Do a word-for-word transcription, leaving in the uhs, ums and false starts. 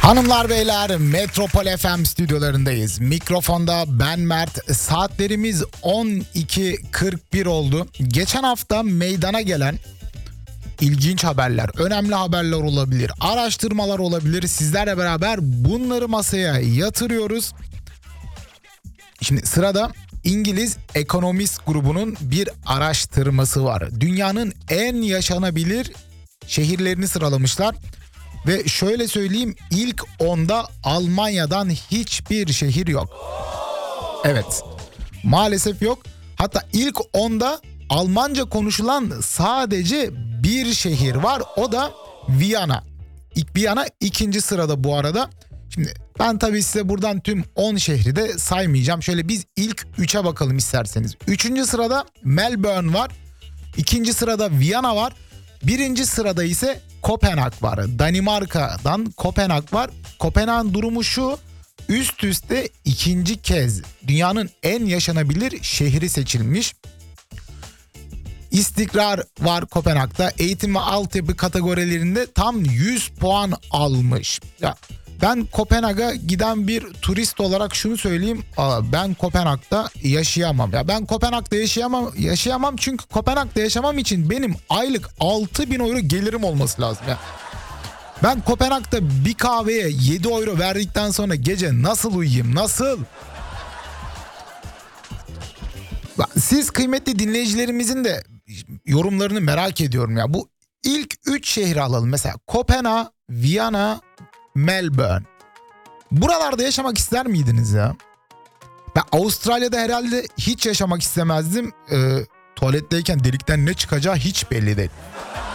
Hanımlar beyler, Metropol F M stüdyolarındayız. Mikrofonda ben Mert. Saatlerimiz on iki kırk bir oldu. Geçen hafta meydana gelen ilginç haberler, önemli haberler olabilir, araştırmalar olabilir. Sizlerle beraber bunları masaya yatırıyoruz. Şimdi sırada İngiliz Economist grubunun bir araştırması var. Dünyanın en yaşanabilir şehirlerini sıralamışlar. Ve şöyle söyleyeyim, ilk onda Almanya'dan hiçbir şehir yok. Evet, maalesef yok. Hatta ilk onda Almanca konuşulan sadece bir şehir var. O da Viyana. İlk Viyana ikinci sırada bu arada. Şimdi ben tabii size buradan tüm on şehri de saymayacağım. Şöyle biz ilk üçe bakalım isterseniz. Üçüncü sırada Melbourne var. İkinci sırada Viyana var. Birinci sırada ise Kopenhag var. Danimarka'dan Kopenhag var. Kopenhag'ın durumu şu: üst üste ikinci kez dünyanın en yaşanabilir şehri seçilmiş. İstikrar var Kopenhag'da. Eğitim ve altyapı kategorilerinde tam yüz puan almış. Ya ben Kopenhag'a giden bir turist olarak şunu söyleyeyim. Ben Kopenhag'da yaşayamam. Ya ben Kopenhag'da yaşayamam. Yaşayamam çünkü Kopenhag'da yaşamam için benim aylık altı bin euro gelirim olması lazım ya. Ben Kopenhag'da bir kahveye yedi euro verdikten sonra gece nasıl uyuyayım? Nasıl? Siz kıymetli dinleyicilerimizin de yorumlarını merak ediyorum ya. Bu ilk üç şehri alalım. Mesela Kopenhag, Viyana, Melbourne. Buralarda yaşamak ister miydiniz ya? Ben Avustralya'da herhalde hiç yaşamak istemezdim. Ee, tuvaletteyken delikten ne çıkacağı hiç belli değil.